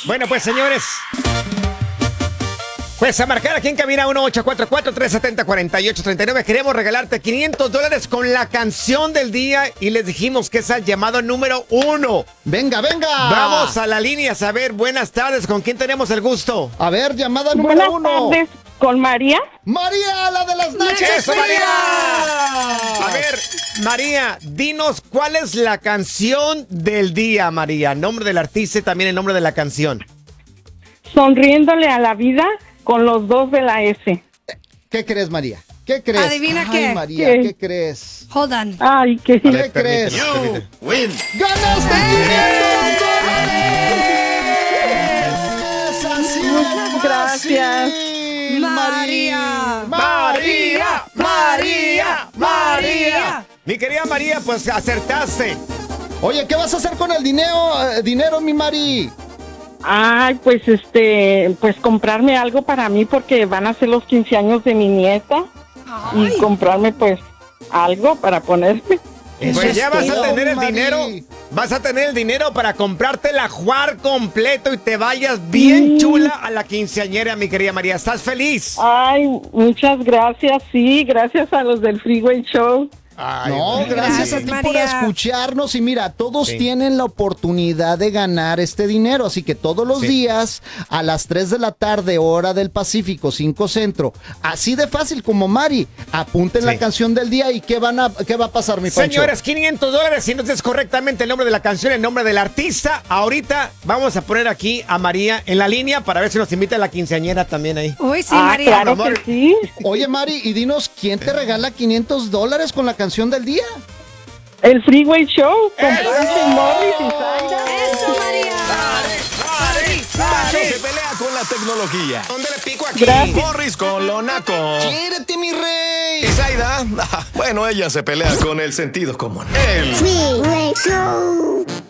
Bueno, pues señores, pues a marcar aquí en cabina 1-844-370-4839. Queremos regalarte $500 con la canción del día y les dijimos que es el llamado número 1. Venga, venga. Vamos a la línea a saber. Buenas tardes, ¿con quién tenemos el gusto? A ver, llamada número 1. Buenas tardes, ¿con María? María, la de las nachas. ¡Eso, María! A ver, María, dinos cuál es la canción del día, María. Nombre del artista y también el nombre de la canción. Sonriéndole a la vida con los dos de la S. ¿Qué crees, María? ¿Qué crees? Adivina Ay, qué. María, ¿Qué? ¿qué crees? Hold on. Ay, qué... A ver, ¿Qué crees? permíteme. ¡Ganaste $500! Gracias. María. María, María, María. Mi querida María, pues acertaste. Oye, ¿qué vas a hacer con el dinero, mi Mari? Ay, pues pues comprarme algo para mí porque van a ser los 15 años de mi nieta. Ay. Y comprarme pues algo para ponerme. Pues ya vas a todo, tener el Mari. dinero. Vas a tener el dinero para comprarte el ajuar completo y te vayas bien chula a la quinceañera, mi querida María. ¿Estás feliz? Ay, muchas gracias, sí, gracias a los del Freeway Show. Ay, No, María. gracias a ti por María. escucharnos y mira, todos Sí. tienen la oportunidad de ganar este dinero, así que todos los Sí. días a las 3 de la tarde, hora del Pacífico, 5 Centro, así de fácil como Mari, apunten Sí. la canción del día y qué va a pasar, mi Pancho. Señores, $500 si no es correctamente el nombre de la canción, el nombre del artista. Ahorita vamos a poner aquí a María en la línea para ver si nos invita a la quinceañera también ahí. Uy, sí, Ah, María. claro amor. que sí. Oye, Mari, y dinos, ¿quién te regala $500 con la canción del día? El Freeway Show con Pancho Morris y Zaira. Eso, María. Pancho se pelea con la tecnología. ¿Dónde le pico aquí? Gracias. Morris con lo naco. ¡Quiérete, mi rey! Y Zaida, bueno, ella se pelea con el sentido común. El Freeway Show.